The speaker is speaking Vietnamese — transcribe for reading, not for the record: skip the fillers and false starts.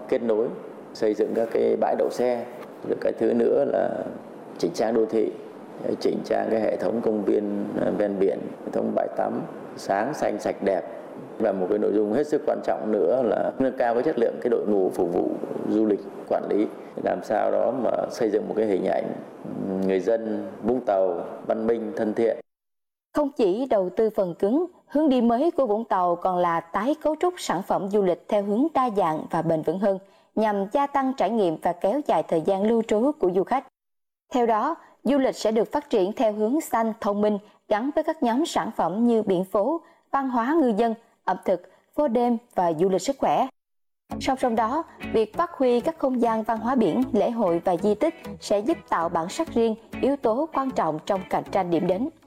kết nối, xây dựng các cái bãi đậu xe. Rồi cái thứ nữa là chỉnh trang đô thị, chỉnh trang cái hệ thống công viên ven biển, hệ thống bãi tắm sáng xanh sạch đẹp. Và một cái nội dung hết sức quan trọng nữa là nâng cao cái chất lượng cái đội ngũ phục vụ du lịch quản lý, làm sao đó mà xây dựng một cái hình ảnh người dân Vũng Tàu văn minh thân thiện. Không chỉ đầu tư phần cứng, hướng đi mới của Vũng Tàu còn là tái cấu trúc sản phẩm du lịch theo hướng đa dạng và bền vững hơn, nhằm gia tăng trải nghiệm và kéo dài thời gian lưu trú của du khách. Theo đó, du lịch sẽ được phát triển theo hướng xanh, thông minh, gắn với các nhóm sản phẩm như biển phố, văn hóa ngư dân, ẩm thực, phố đêm và du lịch sức khỏe. Song song đó, việc phát huy các không gian văn hóa biển, lễ hội và di tích sẽ giúp tạo bản sắc riêng, yếu tố quan trọng trong cạnh tranh điểm đến.